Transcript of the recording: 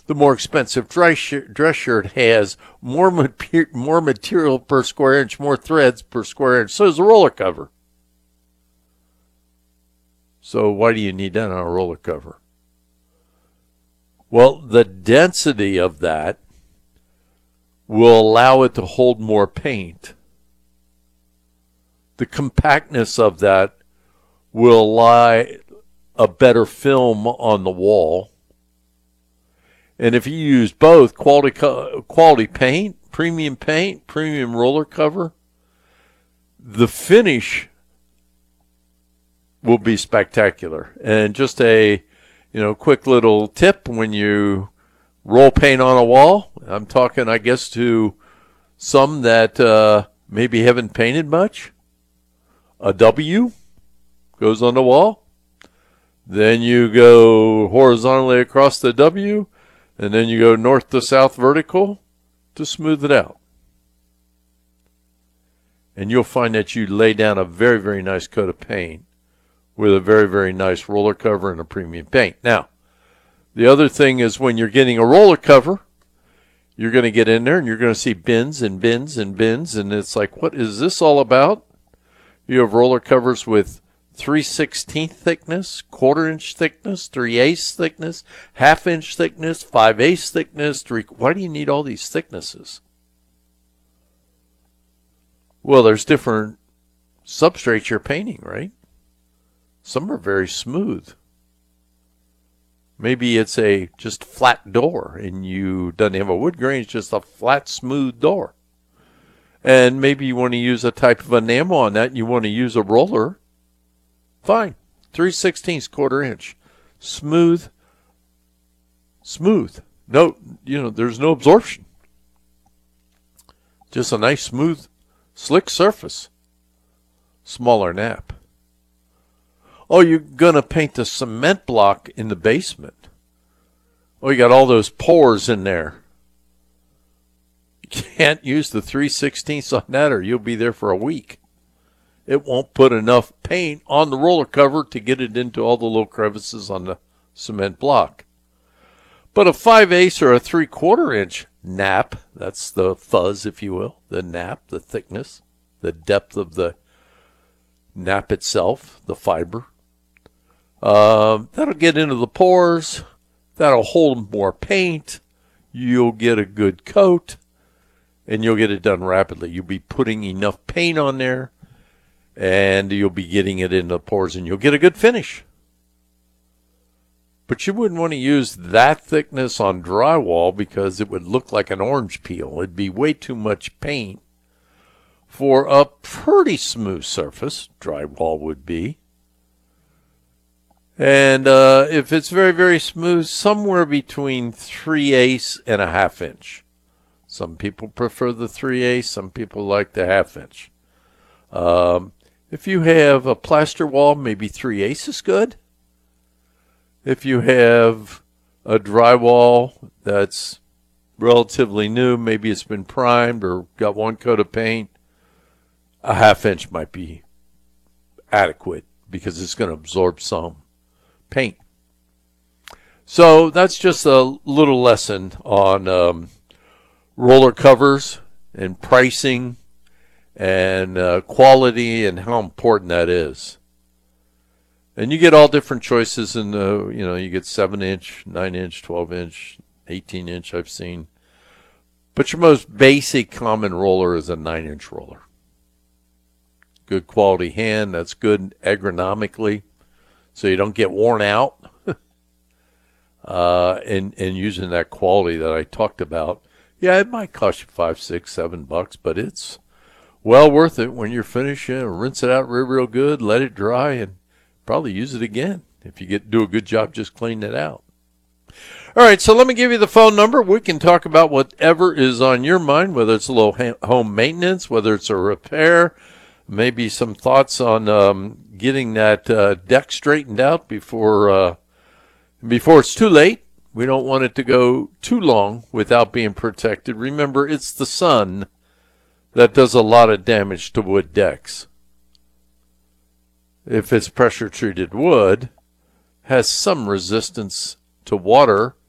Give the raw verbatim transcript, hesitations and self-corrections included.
The more expensive dress shirt, dress shirt has more, mater- more material per square inch, more threads per square inch. So does the roller cover. So why do you need that on a roller cover? Well, the density of that will allow it to hold more paint. The compactness of that will lie a better film on the wall. And if you use both quality quality paint, premium paint, premium roller cover, the finish will be spectacular. And just a, you know, quick little tip when you roll paint on a wall, I'm talking, I guess, to some that uh, maybe haven't painted much. A W goes on the wall. Then you go horizontally across the W, and then you go north to south vertical to smooth it out. And you'll find that you lay down a very, very nice coat of paint with a very, very nice roller cover and a premium paint. Now, the other thing is when you're getting a roller cover, you're going to get in there and you're going to see bins and bins and bins, and it's like, what is this all about? You have roller covers with three sixteenths thickness, quarter inch thickness, three eighths thickness, half inch thickness, five eighths thickness. Three. Why do you need all these thicknesses? Well, there's different substrates you're painting, right? Some are very smooth. Maybe it's a just flat door and you doesn't have a wood grain, it's just a flat, smooth door. And maybe you want to use a type of enamel on that and you want to use a roller. Fine. three sixteenths, quarter inch. Smooth. Smooth. No, you know, there's no absorption. Just a nice, smooth, slick surface. Smaller nap. Oh, you're going to paint the cement block in the basement. Oh, you got all those pores in there. You can't use the three sixteenths on that or you'll be there for a week. It won't put enough paint on the roller cover to get it into all the little crevices on the cement block. But a five eighths or a three quarter inch nap, that's the fuzz, if you will, the nap, the thickness, the depth of the nap itself, the fiber. Um, that'll get into the pores. That'll hold more paint. You'll get a good coat, and you'll get it done rapidly. You'll be putting enough paint on there, and you'll be getting it into the pores, and you'll get a good finish. But you wouldn't want to use that thickness on drywall because it would look like an orange peel. It'd be way too much paint for a pretty smooth surface. Drywall would be. And uh, if it's very, very smooth, somewhere between three eighths and a half inch. Some people prefer the three eighths. Some people like the half inch. Um, if you have a plaster wall, maybe three eighths is good. If you have a drywall that's relatively new, maybe it's been primed or got one coat of paint, a half inch might be adequate because it's going to absorb some paint. So that's just a little lesson on um, roller covers and pricing and uh, quality and how important that is. And you get all different choices in the, you know, you get seven inch, nine inch, twelve inch, eighteen inch I've seen. But your most basic common roller is a nine inch roller. Good quality hand, that's good agronomically, so you don't get worn out. uh, and, and using that quality that I talked about. Yeah, it might cost you five, six, seven bucks, but it's well worth it when you're finished. You know, rinse it out real, real good, let it dry, and probably use it again if you get do a good job just cleaning it out. All right, so let me give you the phone number. We can talk about whatever is on your mind, whether it's a little ha- home maintenance, whether it's a repair, maybe some thoughts on um, getting that uh, deck straightened out before uh, before it's too late. We don't want it to go too long without being protected. Remember, it's the sun that does a lot of damage to wood decks. If it's pressure-treated wood, has some resistance to water